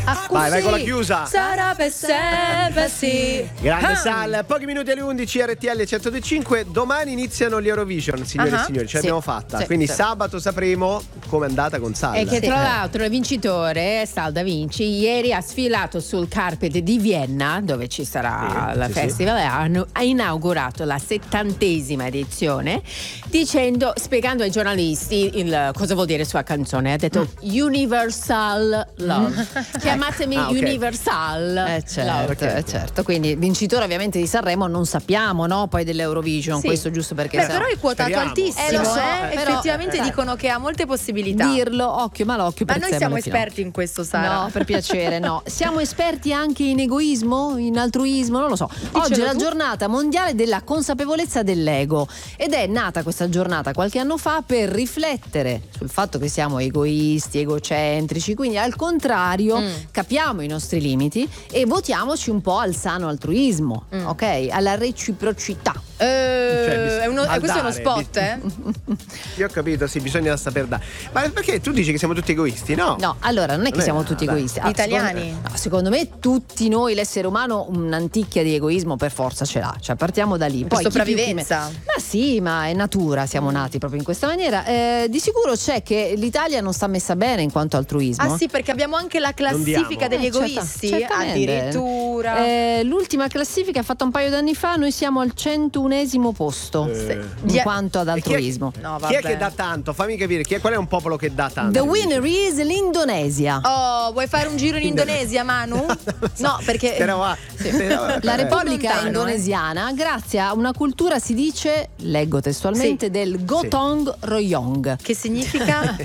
Vai con la chiusa. Sarà per sempre sì. Grande Sal, pochi minuti alle 11, RTL 102.5. Domani iniziano gli Eurovision, signore e signori, ce l'abbiamo fatta. Quindi sabato sapremo com'è andata con Sal. E che tra l'altro il vincitore, Sal Da Vinci, ieri ha sfilato sul carpet di Vienna, dove ci sarà la festival, ha inaugurato la 70ª edizione, spiegando ai giornalisti cosa vuol dire sua canzone. Ha detto Universal Love. Chiamatemi Universal Love. Certo, quindi vincitore ovviamente di Sanremo non sappiamo, no? Poi dell'Eurovision, questo giusto perché però è quotato altissimo, lo so, effettivamente dicono che ha molte possibilità. Dirlo occhio malocchio. Ma noi siamo esperti in questo, Sara? No, per piacere, no. Siamo esperti anche in egoismo, in altruismo, non lo so. Oggi è la giornata mondiale della consapevolezza dell'ego ed è nata questa giornata qualche anno fa per riflettere sul fatto che siamo egoisti, egocentrici, quindi al contrario capiamo i nostri limiti e votiamoci un po' al sano altruismo, ok? Alla reciprocità. Questo è uno spot, Io ho capito, sì, bisogna saper dare. Ma perché tu dici che siamo tutti egoisti, no? No, allora non è che siamo tutti egoisti. Italiani? Secondo me tutti noi, l'essere umano, un'anticchia di egoismo per forza ce l'ha. Cioè partiamo da lì. Per sopravvivenza. Ma sì, ma è natura, siamo nati proprio in questa maniera. Di sicuro c'è che l'Italia non sta messa bene in quanto altruismo. Ah sì, perché abbiamo anche la classifica degli egoisti. Addirittura. L'ultima classifica è fatta un paio d'anni fa, noi siamo al 101esimo posto in quanto ad altruismo. Chi è che dà tanto? Fammi capire, qual è un popolo che dà tanto? The winner is l'Indonesia. Oh, vuoi fare un giro in Indonesia, Manu? No, perché la Repubblica Indonesiana, grazie a una cultura, si dice, leggo testualmente, del Gotong Royong. Che significa?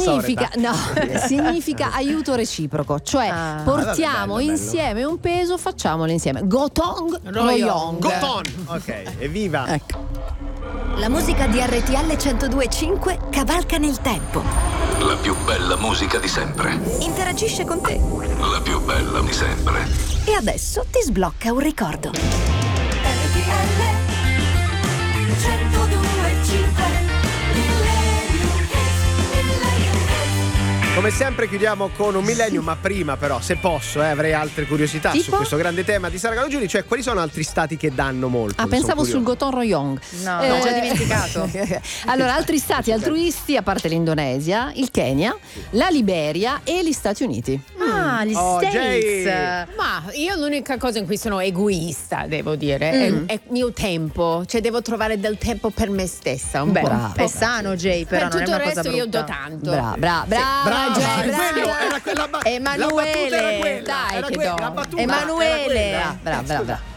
Significa aiuto reciproco, cioè portiamo insieme un peso, facciamolo insieme. Gotong Royong. Gotong. Ok, evviva. Ecco. La musica di RTL 102.5 cavalca nel tempo. La più bella musica di sempre. Interagisce con te. La più bella di sempre. E adesso ti sblocca un ricordo. RTL 102.5. Come sempre chiudiamo con un Millennium, ma prima però, se posso, avrei altre curiosità su questo grande tema di Sara Calagiuri, cioè quali sono altri stati che danno molto? Pensavo sul Gotong Royong. No, l'ho già dimenticato. Allora, altri stati altruisti, a parte l'Indonesia, il Kenya, la Liberia e gli Stati Uniti. Gli States. Jay. Ma io l'unica cosa in cui sono egoista, devo dire, è mio tempo, cioè devo trovare del tempo per me stessa. Un po'. È sano, Jay, però per non è tutto una il cosa resto brutta. io do tanto. Brava, Emanuele, la battuta era quella. dai, era che quella, do. la battuta Emanuele, era quella. Brava.